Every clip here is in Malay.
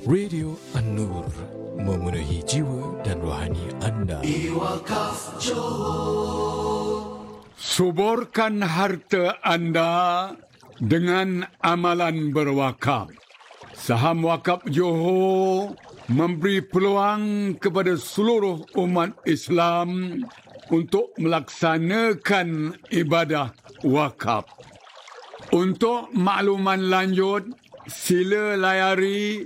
Radio An-Nur, memenuhi jiwa dan rohani anda. Wakaf Johor. Suburkan harta anda dengan amalan berwakaf. Saham Wakaf Johor memberi peluang kepada seluruh umat Islam untuk melaksanakan ibadah wakaf. Untuk makluman lanjut, sila layari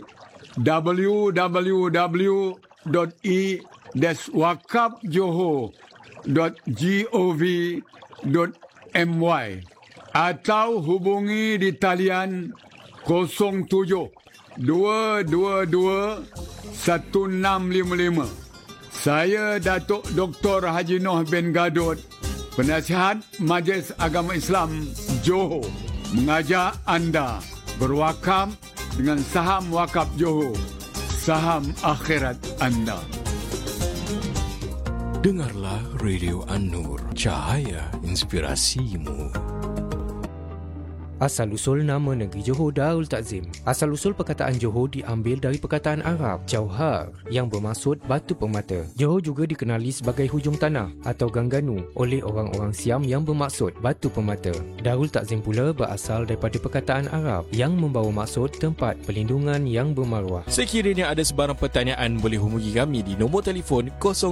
www.wakafjohor.gov.my atau hubungi di talian 07 222 1655. Saya Datuk Dr. Haji Noh bin Gadot, Penasihat Majlis Agama Islam Johor, mengajak anda berwakaf dengan saham Wakaf Johor, saham akhirat anda. Dengarlah Radio An-Nur, cahaya inspirasimu. Asal-usul nama negeri Johor Darul Takzim. Asal-usul perkataan Johor diambil dari perkataan Arab Jauhar yang bermaksud batu permata. Johor juga dikenali sebagai hujung tanah atau Gangganu oleh orang-orang Siam yang bermaksud batu permata. Darul Takzim pula berasal daripada perkataan Arab yang membawa maksud tempat perlindungan yang bermaruah. Sekiranya ada sebarang pertanyaan, boleh hubungi kami di nombor telefon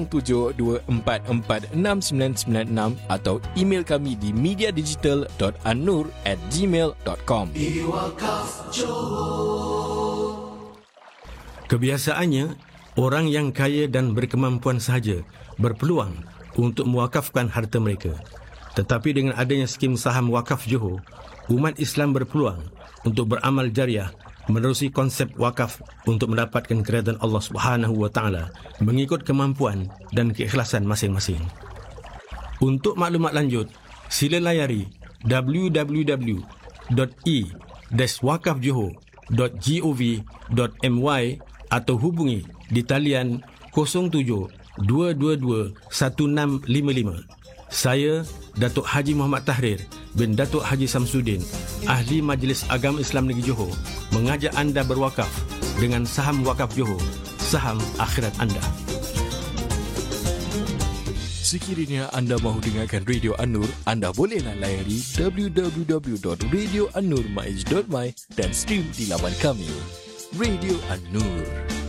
0724469996 atau email kami di mediadigital.annur@gmail.com. Wakaf Johor. Kebiasaannya, orang yang kaya dan berkemampuan sahaja berpeluang untuk mewakafkan harta mereka. Tetapi dengan adanya skim saham Wakaf Johor, umat Islam berpeluang untuk beramal jariah menerusi konsep wakaf untuk mendapatkan keridhaan Allah Subhanahu wa taala mengikut kemampuan dan keikhlasan masing-masing. Untuk maklumat lanjut, sila layari www.wakafjohor.gov.my atau hubungi di talian 07 222 1655. Saya, Datuk Haji Muhammad Tahrir bin Datuk Haji Samsudin, Ahli Majlis Agama Islam Negeri Johor, mengajak anda berwakaf dengan saham Wakaf Johor, saham akhirat anda. Sekiranya anda mahu dengarkan Radio An-Nur, anda bolehlah layari www.radioannurmaiz.my dan stream di laman kami. Radio An-Nur.